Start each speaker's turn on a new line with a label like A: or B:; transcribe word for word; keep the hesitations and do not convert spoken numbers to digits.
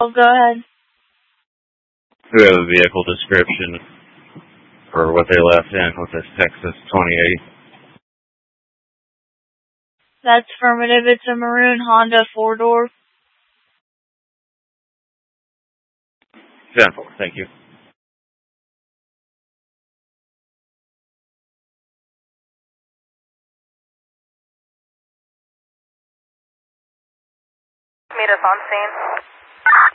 A: Oh, go ahead.
B: We have a vehicle description for what they left in with this Texas twenty-eight.
A: That's affirmative. It's a maroon Honda four-door.
B: ten four, thank you.
C: Meet us on scene.